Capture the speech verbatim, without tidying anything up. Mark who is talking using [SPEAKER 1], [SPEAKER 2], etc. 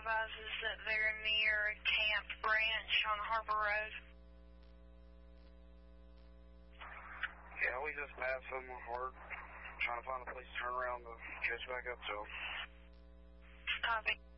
[SPEAKER 1] advises that they're near Camp Branch on Harbor Road.
[SPEAKER 2] Yeah, we just passed them hard, trying to find a place to turn around to catch back up to.
[SPEAKER 1] Copy.